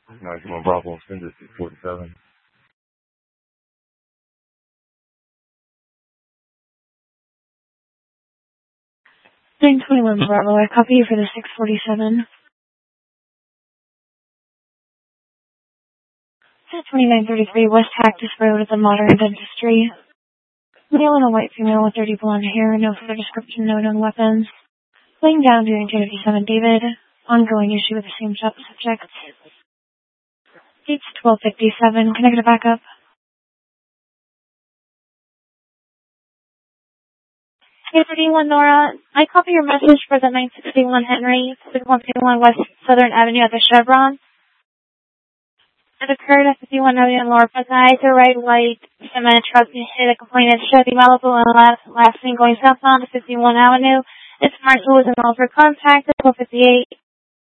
91 Bravo, send it 647. 921 Bravo, I copy you for the 647. 2933 West Cactus Road at the Modern Dentistry. Male and a white female with dirty blonde hair, no further description, no known weapons. Laying down during 257 David. Ongoing issue with the same subject. Dates 1257. Can I get a backup? 831 Nora, I copy your message for the 961 Henry, 6151 West Southern Avenue at the Chevron. It occurred at 51 Avenue in Lower Pleasant. The right white cement truck hit a complainant Chevy Malibu and last seen going southbound to 51 Avenue. It's marked who was involved for contact at 1258.